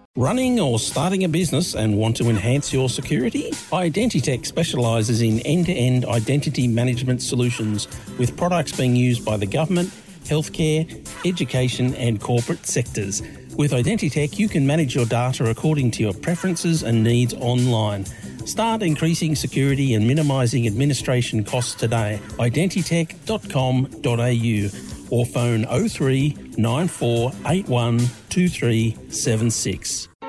Running or starting a business and want to enhance your security? Identitech specialises in end-to-end identity management solutions with products being used by the government, healthcare, education and corporate sectors. With Identitech, you can manage your data according to your preferences and needs online. Start increasing security and minimising administration costs today. Identitech.com.au or phone 03 9481 2376.